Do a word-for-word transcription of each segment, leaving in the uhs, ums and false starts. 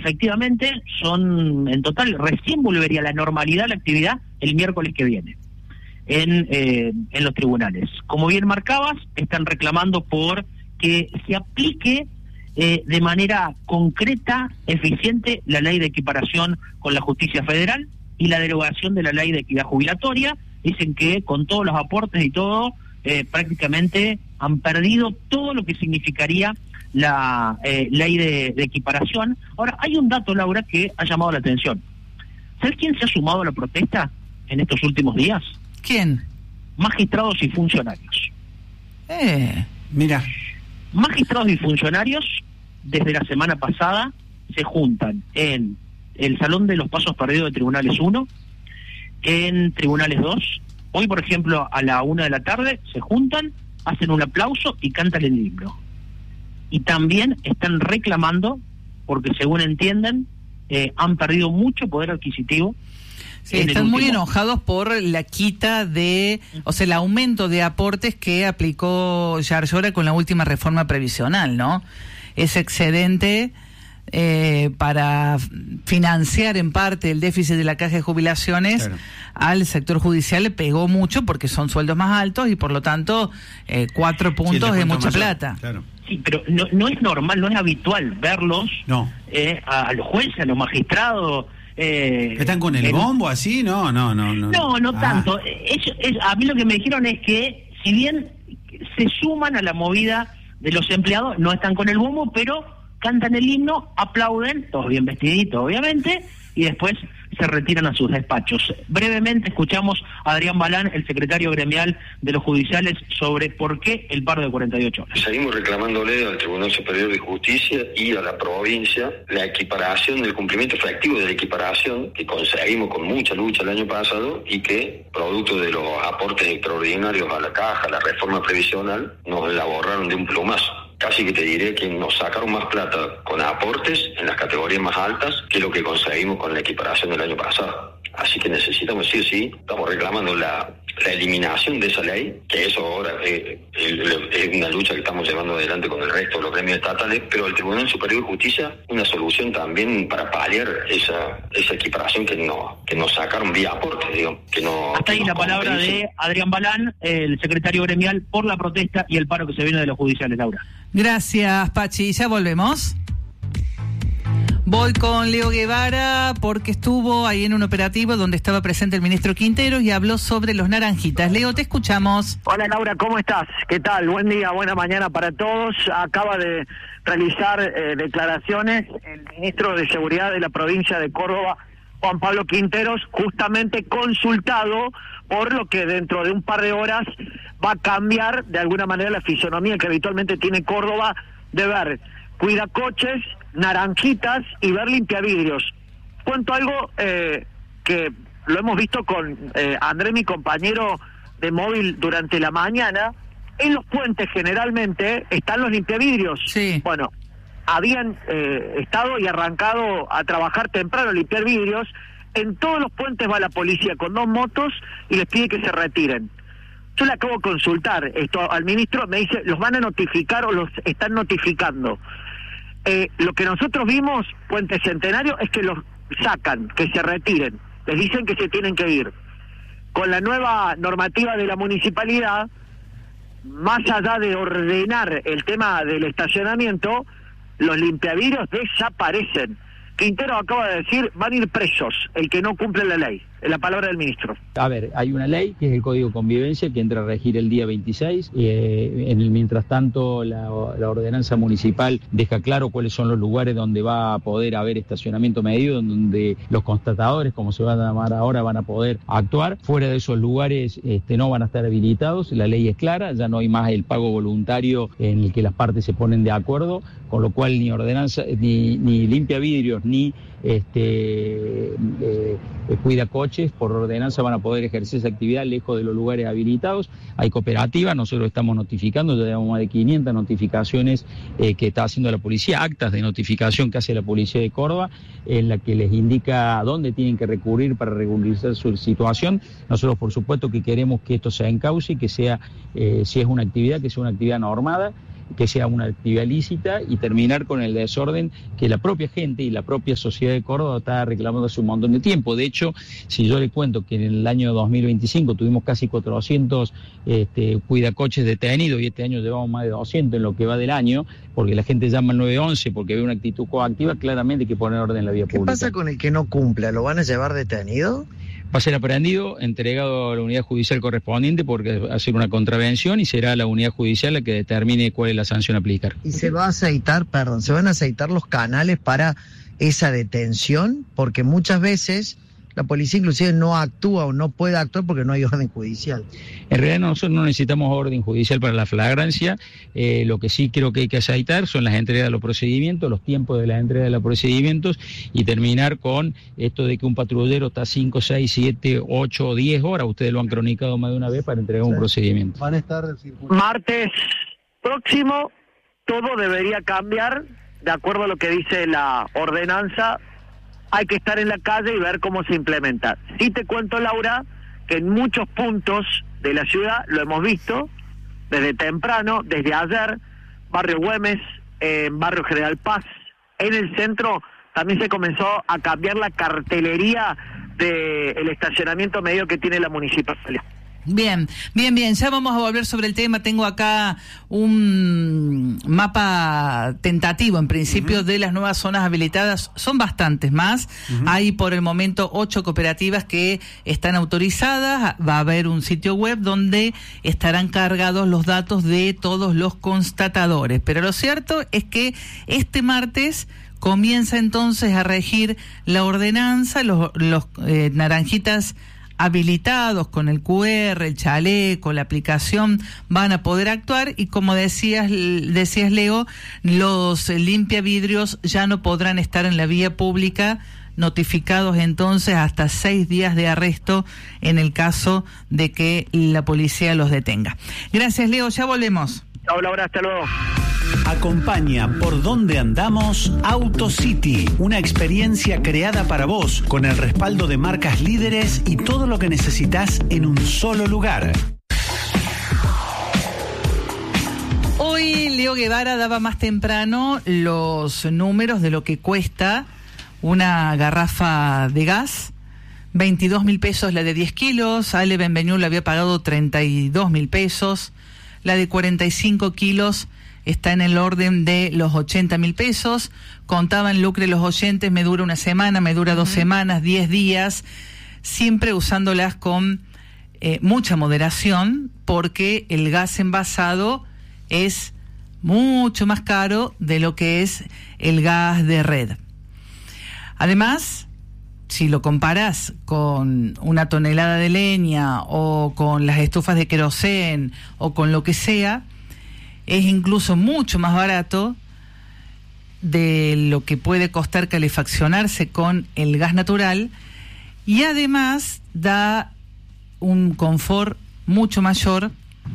efectivamente son, en total, recién volvería a la normalidad la actividad el miércoles que viene en, eh, en los tribunales. Como bien marcabas, están reclamando por que se aplique eh, de manera concreta, eficiente, la ley de equiparación con la justicia federal y la derogación de la ley de equidad jubilatoria. Dicen que con todos los aportes y todo, eh, prácticamente han perdido todo lo que significaría la eh, ley de, de equiparación. Ahora, hay un dato, Laura, que ha llamado la atención. ¿Sabes quién se ha sumado a la protesta en estos últimos días? ¿Quién? Magistrados y funcionarios. Eh, mira. Magistrados y funcionarios, desde la semana pasada, se juntan en el Salón de los Pasos Perdidos de Tribunales uno, en Tribunales dos. Hoy, por ejemplo, a la una de la tarde, se juntan, hacen un aplauso y cantan el himno. Y también están reclamando, porque según entienden, eh, han perdido mucho poder adquisitivo. Sí, están muy enojados por la quita de, o sea, el aumento de aportes que aplicó Yarlora con la última reforma previsional, ¿no? Ese excedente eh, para financiar en parte el déficit de la caja de jubilaciones, claro, al sector judicial le pegó mucho porque son sueldos más altos y por lo tanto eh, cuatro puntos sí, es mucha mayor, plata. Claro. Sí, pero no, no es normal, no es habitual verlos, no. eh, a, a los jueces, a los magistrados. Eh, ¿Están con el en... bombo así? No, no, no. No, no, no ah. tanto. Ellos, es, a mí lo que me dijeron es que, si bien se suman a la movida de los empleados, no están con el bombo, pero cantan el himno, aplauden, todos bien vestiditos, obviamente, y después se retiran a sus despachos. Brevemente escuchamos a Adrián Balán, el secretario gremial de los judiciales, sobre por qué el paro de cuarenta y ocho horas. Seguimos reclamándole al Tribunal Superior de Justicia y a la provincia la equiparación, del cumplimiento efectivo de la equiparación que conseguimos con mucha lucha el año pasado y que, producto de los aportes extraordinarios a la caja, a la reforma previsional, nos la borraron de un plumazo. Casi que te diré que nos sacaron más plata con aportes en las categorías más altas que lo que conseguimos con la equiparación del año pasado. Así que necesitamos, sí o sí, estamos reclamando la, la eliminación de esa ley, que eso ahora eh, es una lucha que estamos llevando adelante con el resto de los gremios estatales, pero el Tribunal Superior de Justicia, una solución también para paliar esa esa equiparación que, no, que nos sacaron vía aportes, digo. Que no, Hasta ahí la palabra de Adrián Balán, el secretario gremial, por la protesta y el paro que se viene de los judiciales, Laura. Gracias, Pachi. Ya volvemos. Voy con Leo Guevara porque estuvo ahí en un operativo donde estaba presente el ministro Quinteros y habló sobre los naranjitas. Leo, te escuchamos. Hola Laura, ¿cómo estás? ¿Qué tal? Buen día, buena mañana para todos. Acaba de realizar eh, declaraciones el ministro de Seguridad de la provincia de Córdoba, Juan Pablo Quinteros, justamente consultado por lo que dentro de un par de horas va a cambiar de alguna manera la fisonomía que habitualmente tiene Córdoba de ver cuidacoches, naranjitas y ver limpiavidrios. Cuento algo eh, que lo hemos visto con eh, André, mi compañero de móvil, durante la mañana. En los puentes generalmente están los limpiavidrios. Sí. Bueno, habían eh, estado y arrancado a trabajar temprano a limpiar vidrios. En todos los puentes va la policía con dos motos y les pide que se retiren. Yo le acabo de consultar esto al ministro, me dice, ¿los van a notificar o los están notificando? Eh, lo que nosotros vimos, Puente Centenario, es que los sacan, que se retiren, les dicen que se tienen que ir. Con la nueva normativa de la municipalidad, más allá de ordenar el tema del estacionamiento, los limpiavidrios desaparecen. Quintero acaba de decir, van a ir presos el que no cumple la ley. Es la palabra del ministro. A ver, hay una ley que es el Código de Convivencia que entra a regir el día veintiséis. Eh, en el mientras tanto, la, la ordenanza municipal deja claro cuáles son los lugares donde va a poder haber estacionamiento medido, donde los constatadores, como se van a llamar ahora, van a poder actuar. Fuera de esos lugares este, no van a estar habilitados. La ley es clara, ya no hay más el pago voluntario en el que las partes se ponen de acuerdo, con lo cual ni ordenanza, ni, ni limpia vidrios, ni este eh, cuida coches por ordenanza van a poder ejercer esa actividad lejos de los lugares habilitados. Hay cooperativas, nosotros estamos notificando, ya llevamos más de quinientas notificaciones eh, que está haciendo la policía, actas de notificación que hace la policía de Córdoba, en la que les indica a dónde tienen que recurrir para regularizar su situación. Nosotros por supuesto que queremos que esto se encauce y que sea, eh, si es una actividad, que sea una actividad normada. que sea una actividad lícita y terminar con el desorden que la propia gente y la propia sociedad de Córdoba está reclamando hace un montón de tiempo. De hecho, si yo le cuento que en el año dos mil veinticinco tuvimos casi cuatrocientos este, cuidacoches detenidos y este año llevamos más de doscientos en lo que va del año, porque la gente llama al nueve once porque ve una actitud coactiva, claramente hay que poner orden en la vía ¿Qué pública. ¿Qué pasa con el que no cumpla? ¿Lo van a llevar detenido? Va a ser aprehendido, entregado a la unidad judicial correspondiente porque va a ser una contravención y será la unidad judicial la que determine cuál es la sanción a aplicar. ¿Y se va a aceitar, perdón, se van a aceitar los canales para esa detención? Porque muchas veces la policía inclusive no actúa o no puede actuar porque no hay orden judicial. En realidad nosotros no necesitamos orden judicial para la flagrancia, eh, lo que sí creo que hay que aceitar son las entregas de los procedimientos, los tiempos de la entrega de los procedimientos y terminar con esto de que un patrullero está cinco, seis, siete, ocho o diez horas, ustedes lo han cronicado más de una vez para entregar sí. un procedimiento. Van a estar martes próximo, todo debería cambiar de acuerdo a lo que dice la ordenanza. Hay que estar en la calle y ver cómo se implementa. Sí te cuento, Laura, que en muchos puntos de la ciudad lo hemos visto desde temprano, desde ayer, Barrio Güemes, en eh, Barrio General Paz, en el centro también se comenzó a cambiar la cartelería del estacionamiento medio que tiene la municipalidad. Bien, bien, bien, ya vamos a volver sobre el tema. Tengo acá un mapa tentativo, en principio, uh-huh. de las nuevas zonas habilitadas. Son bastantes más. Uh-huh. Hay por el momento ocho cooperativas que están autorizadas. Va a haber un sitio web donde estarán cargados los datos de todos los constatadores. Pero lo cierto es que este martes comienza entonces a regir la ordenanza, los, los eh, naranjitas habilitados con el Q R, el chaleco, la aplicación, van a poder actuar y como decías, decías Leo, los limpiavidrios ya no podrán estar en la vía pública, notificados entonces hasta seis días de arresto en el caso de que la policía los detenga. Gracias, Leo, ya volvemos. Chao, Laura, hasta luego. Acompaña por donde andamos AutoCity, una experiencia creada para vos con el respaldo de marcas líderes y todo lo que necesitas en un solo lugar. Hoy Leo Guevara daba más temprano los números de lo que cuesta una garrafa de gas. veintidós mil pesos la de diez kilos, Ale Benvenuto le había pagado treinta y dos mil pesos, la de cuarenta y cinco kilos está en el orden de los ochenta mil pesos. Contaban Lucre los oyentes, me dura una semana, me dura dos uh-huh. semanas, diez días, siempre usándolas con eh, mucha moderación, porque el gas envasado es mucho más caro de lo que es el gas de red. Además, si lo comparas con una tonelada de leña o con las estufas de querosén o con lo que sea, es incluso mucho más barato de lo que puede costar calefaccionarse con el gas natural y además da un confort mucho mayor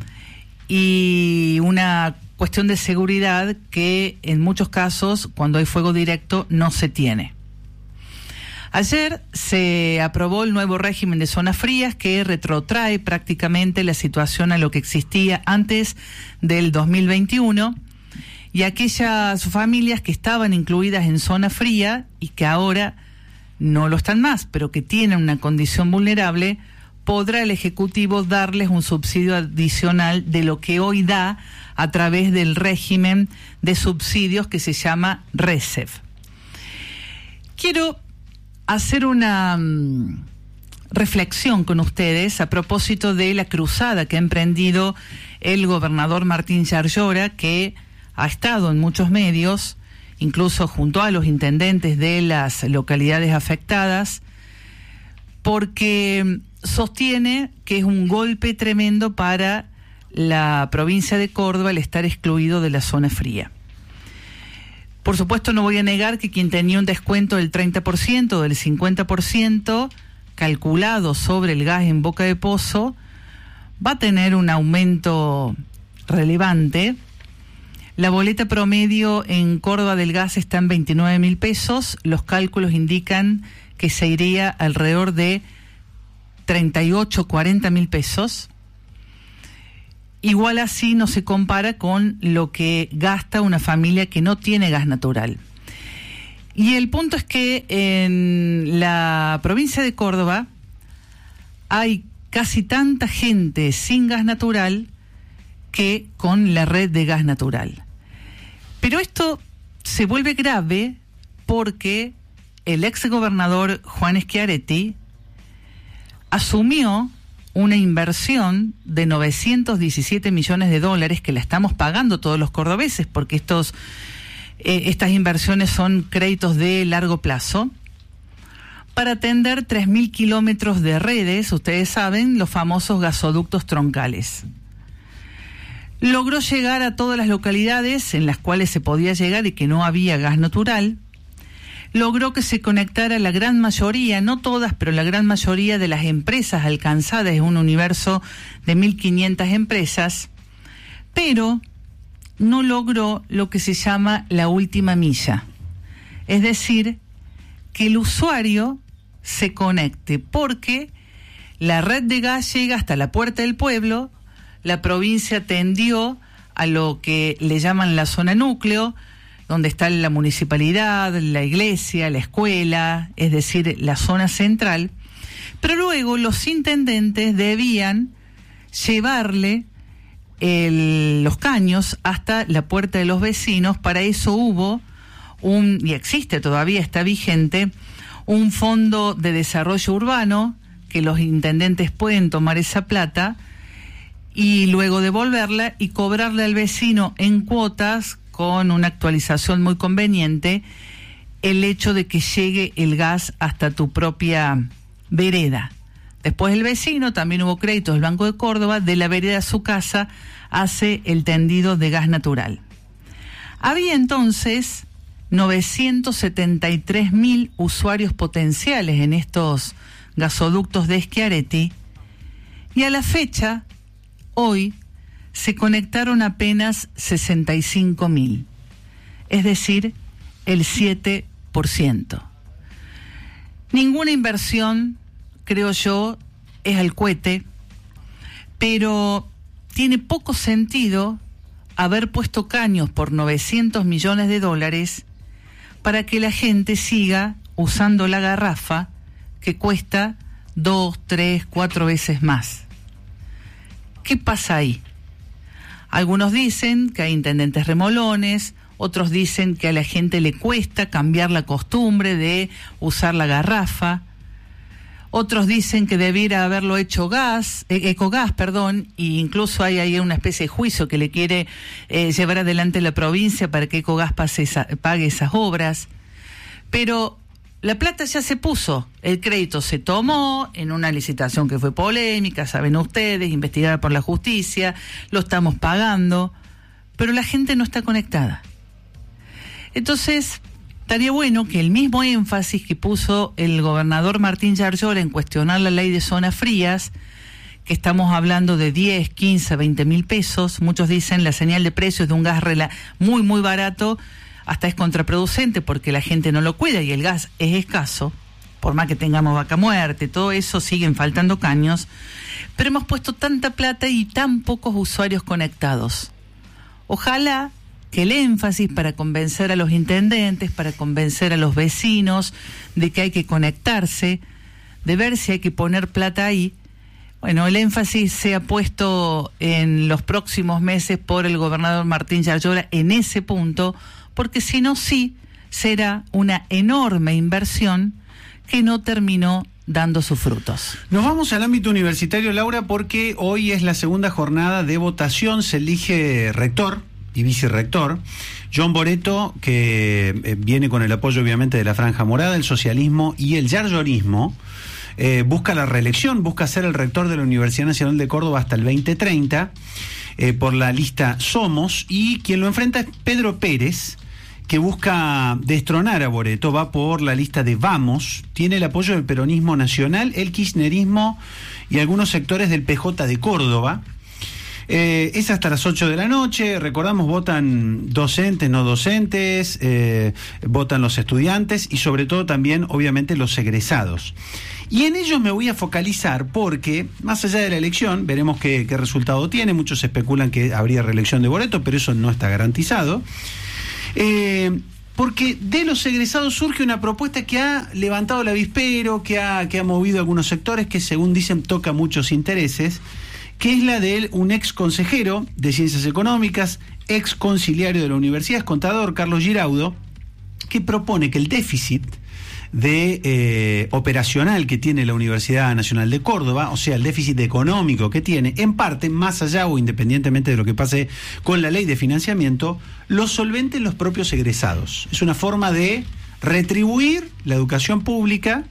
y una cuestión de seguridad que en muchos casos, cuando hay fuego directo, no se tiene. Ayer se aprobó el nuevo régimen de zonas frías que retrotrae prácticamente la situación a lo que existía antes del dos mil veintiuno y aquellas familias que estaban incluidas en zona fría y que ahora no lo están más, pero que tienen una condición vulnerable, podrá el Ejecutivo darles un subsidio adicional de lo que hoy da a través del régimen de subsidios que se llama RESEF. Quiero hacer una um, reflexión con ustedes a propósito de la cruzada que ha emprendido el gobernador Martín Yarlora, que ha estado en muchos medios, incluso junto a los intendentes de las localidades afectadas, porque sostiene que es un golpe tremendo para la provincia de Córdoba el estar excluido de la zona fría. Por supuesto, no voy a negar que quien tenía un descuento del treinta por ciento o del cincuenta por ciento calculado sobre el gas en boca de pozo va a tener un aumento relevante. La boleta promedio en Córdoba del gas está en veintinueve mil pesos. Los cálculos indican que se iría alrededor de treinta y ocho, cuarenta mil pesos. igual así no se compara con lo que gasta una familia que no tiene gas natural. Y el punto es que en la provincia de Córdoba hay casi tanta gente sin gas natural que con la red de gas natural. Pero esto se vuelve grave porque el ex gobernador Juan Schiaretti asumió una inversión de novecientos diecisiete millones de dólares que la estamos pagando todos los cordobeses, porque estos eh, estas inversiones son créditos de largo plazo, para atender tres mil kilómetros de redes, ustedes saben, los famosos gasoductos troncales. Logró llegar a todas las localidades en las cuales se podía llegar y que no había gas natural. Logró que se conectara la gran mayoría, no todas, pero la gran mayoría de las empresas alcanzadas en un universo de mil quinientas empresas, pero no logró lo que se llama la última milla. Es decir, que el usuario se conecte, porque la red de gas llega hasta la puerta del pueblo. La provincia atendió a lo que le llaman la zona núcleo, donde está la municipalidad, la iglesia, la escuela, es decir, la zona central, pero luego los intendentes debían llevarle el, los caños hasta la puerta de los vecinos. Para eso hubo un, y existe todavía, está vigente, un fondo de desarrollo urbano, que los intendentes pueden tomar esa plata y luego devolverla y cobrarle al vecino en cuotas, con una actualización muy conveniente, el hecho de que llegue el gas hasta tu propia vereda. Después el vecino, también hubo créditos del Banco de Córdoba, de la vereda a su casa hace el tendido de gas natural. Había entonces novecientos setenta y tres mil usuarios potenciales en estos gasoductos de Schiaretti, y a la fecha, hoy, se conectaron apenas sesenta y cinco mil, es decir, el siete por ciento. Ninguna inversión, creo yo, es al cohete, pero tiene poco sentido haber puesto caños por novecientos millones de dólares para que la gente siga usando la garrafa, que cuesta dos, tres, cuatro veces más. ¿Qué pasa ahí? Algunos dicen que hay intendentes remolones, otros dicen que a la gente le cuesta cambiar la costumbre de usar la garrafa, otros dicen que debiera haberlo hecho gas, eh, Ecogas, perdón, e incluso hay ahí una especie de juicio que le quiere eh, llevar adelante la provincia para que Ecogas pase esa, pague esas obras. Pero la plata ya se puso, el crédito se tomó en una licitación que fue polémica, saben ustedes, investigada por la justicia, lo estamos pagando, pero la gente no está conectada. Entonces, estaría bueno que el mismo énfasis que puso el gobernador Martín Yarlora en cuestionar la ley de zonas frías, que estamos hablando de diez, quince, veinte mil pesos, muchos dicen la señal de precios de un gas rela- muy, muy barato, hasta es contraproducente porque la gente no lo cuida y el gas es escaso, por más que tengamos vaca muerte, todo eso, siguen faltando caños, pero hemos puesto tanta plata y tan pocos usuarios conectados. Ojalá que el énfasis para convencer a los intendentes, para convencer a los vecinos de que hay que conectarse, de ver si hay que poner plata ahí, bueno, el énfasis sea puesto en los próximos meses por el gobernador Martín Yarlora en ese punto, porque si no, sí, será una enorme inversión que no terminó dando sus frutos. Nos vamos al ámbito universitario, Laura, porque hoy es la segunda jornada de votación, se elige rector y vicerrector. John Boretto, que eh, viene con el apoyo obviamente de la Franja Morada, el socialismo y el yarlorismo, eh, busca la reelección, busca ser el rector de la Universidad Nacional de Córdoba hasta el veinte treinta, eh, por la lista Somos, y quien lo enfrenta es Pedro Pérez, que busca destronar a Boretto, va por la lista de Vamos, tiene el apoyo del peronismo nacional, el kirchnerismo y algunos sectores del P J de Córdoba. Eh, es hasta las ocho de la noche. Recordamos, votan docentes, no docentes, eh, votan los estudiantes y sobre todo también, obviamente, los egresados. Y en ellos me voy a focalizar porque, más allá de la elección, veremos qué, qué resultado tiene. Muchos especulan que habría reelección de Boreto, pero eso no está garantizado. Eh, porque de los egresados surge una propuesta que ha levantado el avispero, que ha, que ha movido algunos sectores, que según dicen toca muchos intereses, que es la de un ex consejero de Ciencias Económicas, ex conciliario de la Universidad, es contador, Carlos Giraudo, que propone que el déficit de eh, operacional que tiene la Universidad Nacional de Córdoba, o sea, el déficit económico que tiene, en parte, más allá o independientemente de lo que pase con la ley de financiamiento, lo solventen los propios egresados. Es una forma de retribuir la educación pública,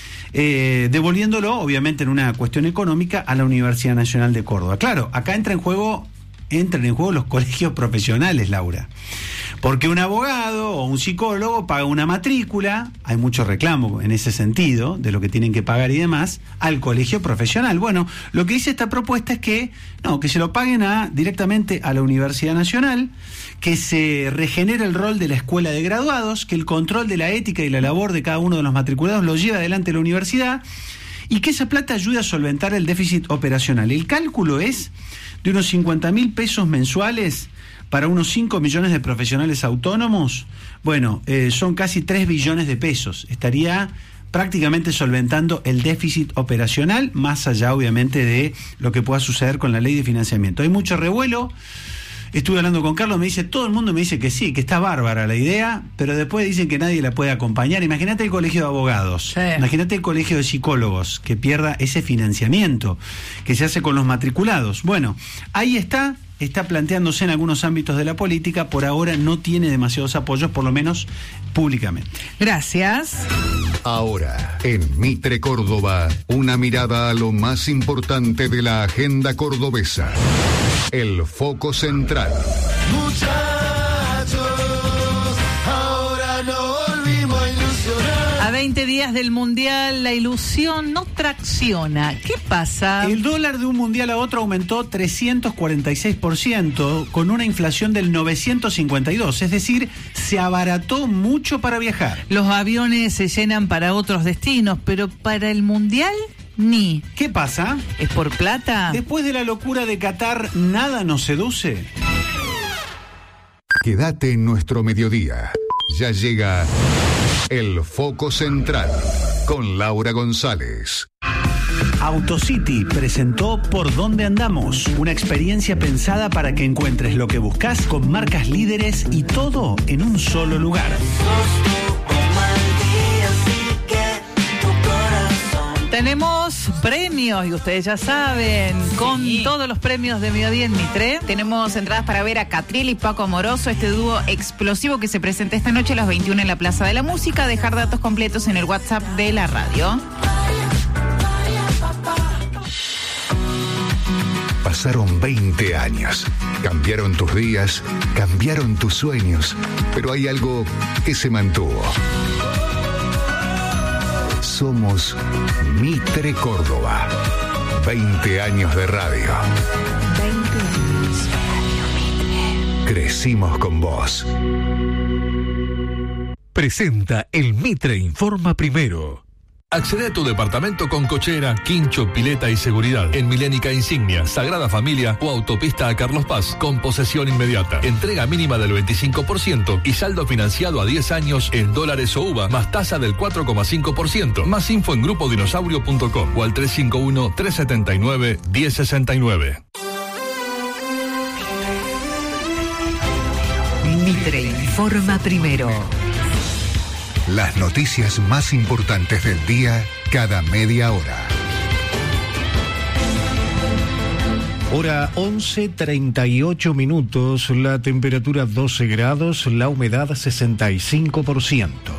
eh, devolviéndolo, obviamente, en una cuestión económica a la Universidad Nacional de Córdoba. Claro, acá entra en juego, entran en juego los colegios profesionales, Laura. Porque un abogado o un psicólogo paga una matrícula, hay mucho reclamo en ese sentido, de lo que tienen que pagar y demás, al colegio profesional. Bueno, lo que dice esta propuesta es que, no, que se lo paguen a, directamente a la Universidad Nacional, que se regenere el rol de la escuela de graduados, que el control de la ética y la labor de cada uno de los matriculados lo lleve adelante la universidad, y que esa plata ayude a solventar el déficit operacional. El cálculo es de unos cincuenta mil pesos mensuales para unos cinco millones de profesionales autónomos. Bueno, eh, son casi tres billones de pesos. Estaría prácticamente solventando el déficit operacional, más allá, obviamente, de lo que pueda suceder con la ley de financiamiento. Hay mucho revuelo. Estuve hablando con Carlos, me dice, todo el mundo me dice que sí, que está bárbara la idea, pero después dicen que nadie la puede acompañar. Imagínate el colegio de abogados, sí. Imagínate el colegio de psicólogos, que pierda ese financiamiento que se hace con los matriculados. Bueno, ahí está, está planteándose en algunos ámbitos de la política, por ahora no tiene demasiados apoyos, por lo menos públicamente. Gracias. Ahora, en Mitre Córdoba, una mirada a lo más importante de la agenda cordobesa. El foco central. Muchachos, ahora no volvimos a ilusionar. A veinte días del Mundial, la ilusión no tracciona. ¿Qué pasa? El dólar de un Mundial a otro aumentó trescientos cuarenta y seis por ciento, con una inflación del novecientos cincuenta y dos, es decir, se abarató mucho para viajar. Los aviones se llenan para otros destinos, pero para el Mundial, ni. ¿Qué pasa? ¿Es por plata? Después de la locura de Qatar, ¿nada nos seduce? Quédate en nuestro mediodía. Ya llega el foco central con Laura González. AutoCity presentó Por Dónde Andamos, una experiencia pensada para que encuentres lo que buscas con marcas líderes y todo en un solo lugar. Tenemos premios y ustedes ya saben, con sí. todos los premios de Mediodía en Mitre. Tenemos entradas para ver a Catriel y Paco Amoroso, este dúo explosivo que se presenta esta noche a las veintiuna en la Plaza de la Música. Dejar datos completos en el WhatsApp de la radio. Pasaron veinte años. Cambiaron tus días, cambiaron tus sueños, pero hay algo que se mantuvo. Somos Mitre Córdoba. veinte años de radio. veinte años de Radio Mitre. Crecimos con vos. Presenta el Mitre Informa Primero. Accede a tu departamento con cochera, quincho, pileta y seguridad en Milénica Insignia, Sagrada Familia o Autopista a Carlos Paz con posesión inmediata. Entrega mínima del veinticinco por ciento y saldo financiado a diez años en dólares o U V A más tasa del cuatro coma cinco por ciento. Más info en grupo dinosaurio punto com o al tres cinco uno, tres siete nueve, uno cero seis nueve. Mitre Informa Primero. Las noticias más importantes del día cada media hora. Hora once treinta y ocho minutos, la temperatura doce grados, la humedad sesenta y cinco por ciento.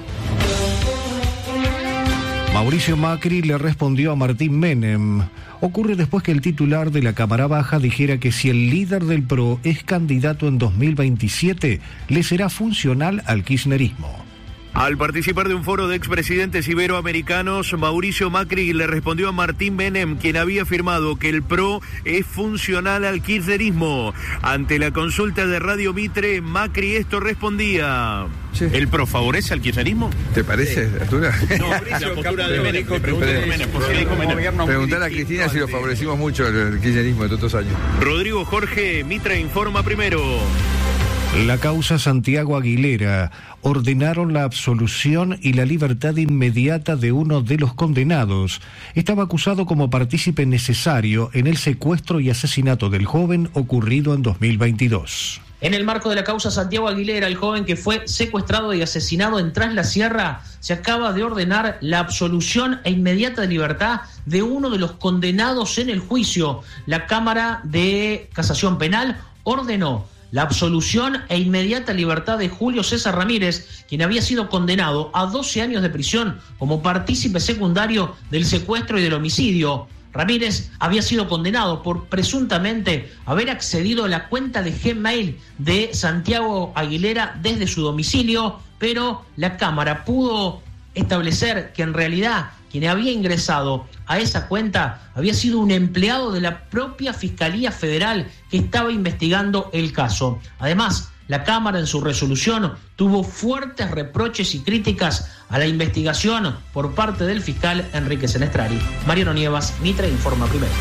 Mauricio Macri le respondió a Martín Menem. Ocurre después que el titular de la Cámara Baja dijera que si el líder del P R O es candidato en dos mil veintisiete, le será funcional al kirchnerismo. Al participar de un foro de expresidentes iberoamericanos, Mauricio Macri le respondió a Martín Menem, quien había afirmado que el P R O es funcional al kirchnerismo. Ante la consulta de Radio Mitre, Macri esto respondía. Sí. ¿El P R O favorece al kirchnerismo? ¿Te parece, sí. Arturo? No, la postura de Menem. Preguntar a Cristina si lo favorecimos mucho el kirchnerismo de todos estos años. Rodrigo Jorge, Mitre informa primero. La causa Santiago Aguilera ordenaron la absolución y la libertad inmediata de uno de los condenados. Estaba acusado como partícipe necesario en el secuestro y asesinato del joven ocurrido en dos mil veintidós. En el marco de la causa Santiago Aguilera, el joven que fue secuestrado y asesinado en Tras la Sierra, se acaba de ordenar la absolución e inmediata de libertad de uno de los condenados en el juicio. La Cámara de Casación Penal ordenó la absolución e inmediata libertad de Julio César Ramírez, quien había sido condenado a doce años de prisión como partícipe secundario del secuestro y del homicidio. Ramírez había sido condenado por presuntamente haber accedido a la cuenta de Gmail de Santiago Aguilera desde su domicilio, pero la Cámara pudo establecer que en realidad quien había ingresado a esa cuenta había sido un empleado de la propia Fiscalía Federal que estaba investigando el caso. Además, la Cámara en su resolución tuvo fuertes reproches y críticas a la investigación por parte del fiscal Enrique Senestrari. Mariano Nievas, Mitre informa primero.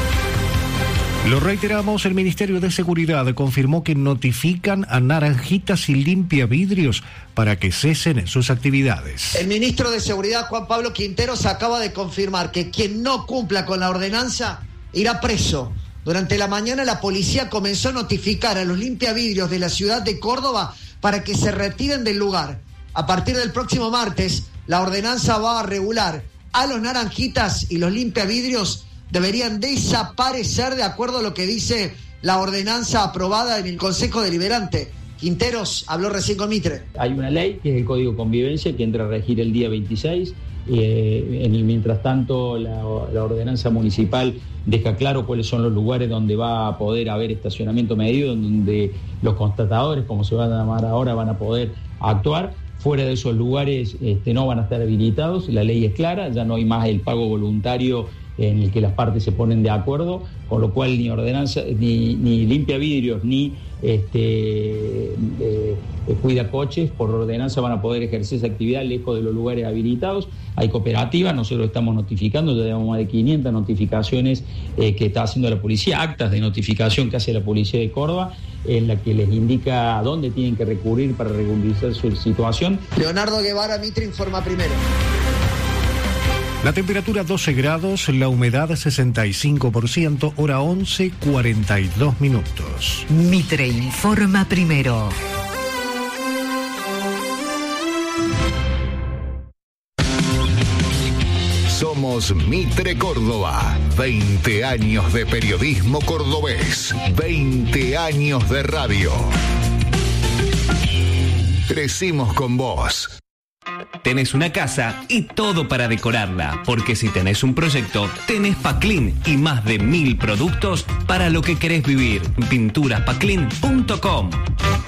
Lo reiteramos, el Ministerio de Seguridad confirmó que notifican a Naranjitas y Limpia Vidrios para que cesen en sus actividades. El ministro de Seguridad, Juan Pablo Quinteros, acaba de confirmar que quien no cumpla con la ordenanza irá preso. Durante la mañana la policía comenzó a notificar a los limpiavidrios de la ciudad de Córdoba para que se retiren del lugar. A partir del próximo martes, la ordenanza va a regular a los naranjitas y los limpiavidrios deberían desaparecer de acuerdo a lo que dice la ordenanza aprobada en el Consejo Deliberante. Quinteros habló recién con Mitre. Hay una ley que es el Código de Convivencia que entra a regir el día veintiséis. Eh, en el mientras tanto, la, la ordenanza municipal deja claro cuáles son los lugares donde va a poder haber estacionamiento medido, donde los constatadores, como se van a llamar ahora, van a poder actuar. Fuera de esos lugares este, no van a estar habilitados. La ley es clara, ya no hay más el pago voluntario en el que las partes se ponen de acuerdo, con lo cual ni ordenanza, ni, ni limpia vidrios, ni este, eh, cuida coches por ordenanza van a poder ejercer esa actividad lejos de los lugares habilitados. Hay cooperativas, nosotros estamos notificando, ya llevamos más de quinientas notificaciones eh, que está haciendo la policía, actas de notificación que hace la policía de Córdoba, en la que les indica a dónde tienen que recurrir para regularizar su situación. Leonardo Guevara, Mitre informa primero. La temperatura doce grados, la humedad sesenta y cinco por ciento, hora once, cuarenta y dos minutos. Mitre informa primero. Somos Mitre Córdoba. veinte años de periodismo cordobés. veinte años de radio. Crecimos con vos. Tenés una casa y todo para decorarla, porque si tenés un proyecto, tenés Paclin y más de mil productos para lo que querés vivir. pinturas paclin punto com